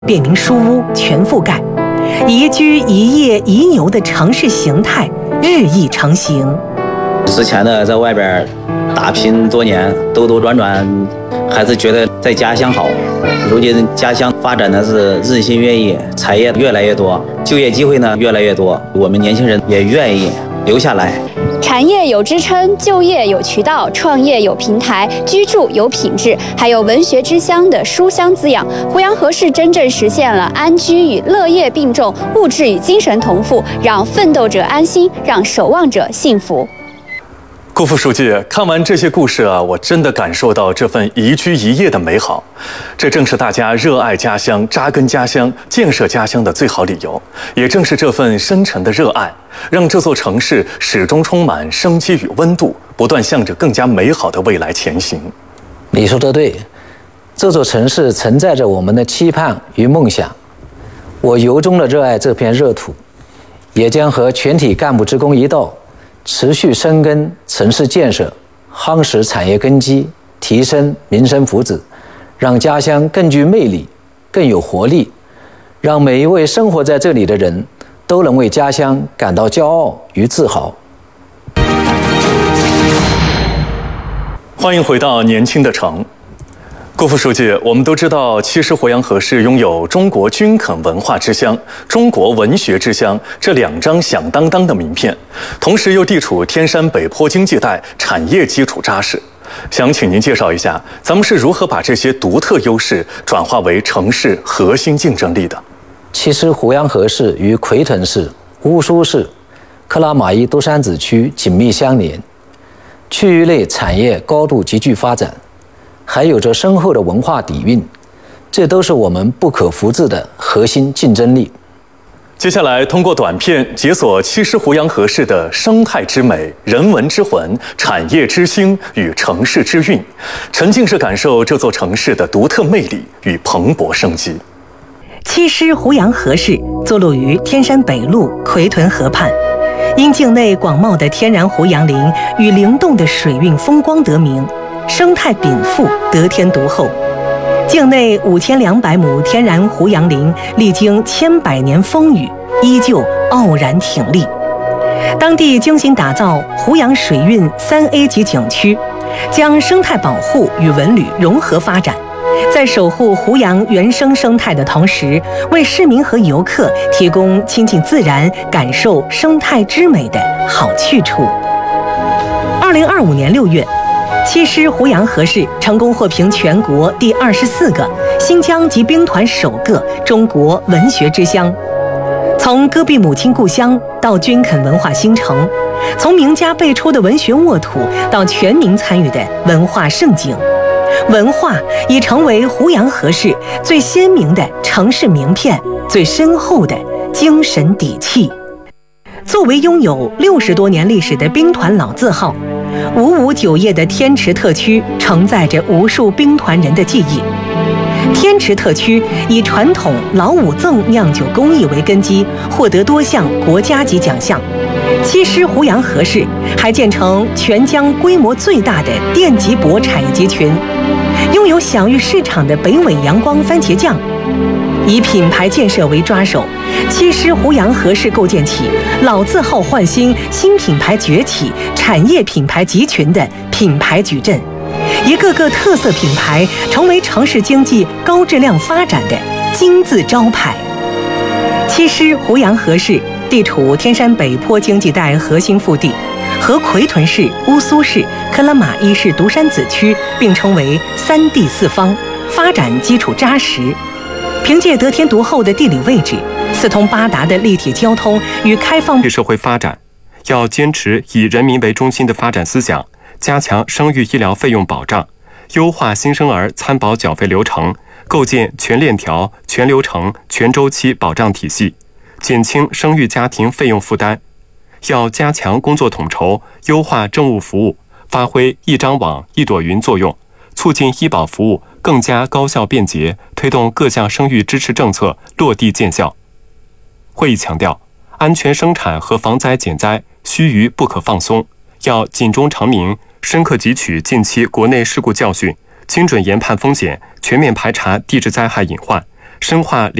便民书屋全覆盖，宜居宜业宜游的城市形态日益成型。 之前呢，在外边打拼多年，兜兜转转，还是觉得在家乡好。如今家乡发展的是日新月异，产业越来越多，就业机会呢越来越多，我们年轻人也愿意留下来。 产业有支撑，就业有渠道，创业有平台，居住有品质，还有文学之乡的书香滋养。胡杨河市真正实现了安居与乐业并重，物质与精神同富，让奋斗者安心，让守望者幸福。 顾副书记，看完这些故事啊，我真的感受到这份宜居宜业的美好。这正是大家热爱家乡、扎根家乡、建设家乡的最好理由。也正是这份深沉的热爱，让这座城市始终充满生机与温度，不断向着更加美好的未来前行。 你说得对，这座城市承载着我们的期盼与梦想。我由衷地热爱这片热土，也将和全体干部职工一道，持续深耕城市建设，夯实产业根基，提升民生福祉，让家乡更具魅力，更有活力，让每一位生活在这里的人都能为家乡感到骄傲与自豪。 欢迎回到年轻的城。顾副书记，我们都知道，其实胡杨河市拥有中国军垦文化之乡、中国文学之乡这2张响当当的名片，同时又地处天山北坡经济带，产业基础扎实。想请您介绍一下，咱们是如何把这些独特优势转化为城市核心竞争力的？ 其实胡杨河市与奎屯市、乌苏市、克拉玛依都山子区紧密相连，区域内产业高度集聚发展，还有着深厚的文化底蕴，这都是我们不可复制的核心竞争力。 接下来通过短片解锁七师胡杨河市的生态之美、人文之魂、产业之兴与城市之韵，沉浸式感受这座城市的独特魅力与蓬勃生机。 七师胡杨河市坐落于天山北路奎屯河畔，因境内广袤的天然胡杨林与灵动的水韵风光得名，生态禀赋，得天独厚。境内5200亩天然胡杨林历经千百年风雨，依旧傲然挺立。当地精心打造胡杨水韵3A 级景区，将生态保护与文旅融合发展，在守护胡杨原生生态的同时，为市民和游客提供亲近自然、感受生态之美的好去处。2025年6月，七师胡杨河市成功获评全国第24个、新疆及兵团首个中国文学之乡。从戈壁母亲故乡到军垦文化新城，从名家辈出的文学沃土到全民参与的文化盛景，文化已成为胡杨河市最鲜明的城市名片，最深厚的精神底气。作为拥有60多年历史的兵团老字号，559页的天池特区承载着无数兵团人的记忆。天池特区以传统老五赠酿酒工艺为根基，获得多项国家级奖项。七师胡杨河市还建成全疆规模最大的电极箔产业集群，拥有享誉市场的北纬阳光番茄酱。以品牌建设为抓手，七师胡杨河市构建起老字号焕新、新品牌崛起、产业品牌集群的品牌矩阵，一个个特色品牌成为城市经济高质量发展的金字招牌。七师胡杨河市地处天山北坡经济带核心腹地，和奎屯市、乌苏市、克拉玛依市独山子区并称为3地4方，发展基础扎实。凭借得天独厚的地理位置、四通八达的立体交通与开放社会发展，要坚持以人民为中心的发展思想，加强生育医疗费用保障，优化新生儿参保缴费流程，构建全链条、全流程、全周期保障体系，减轻生育家庭费用负担。要加强工作统筹，优化政务服务，发挥一张网、一朵云作用，促进医保服务更加高效便捷，推动各项生育支持政策落地见效。会议强调，安全生产和防灾减灾须臾不可放松，要警钟长鸣，深刻汲取近期国内事故教训，精准研判风险，全面排查地质灾害隐患， 深化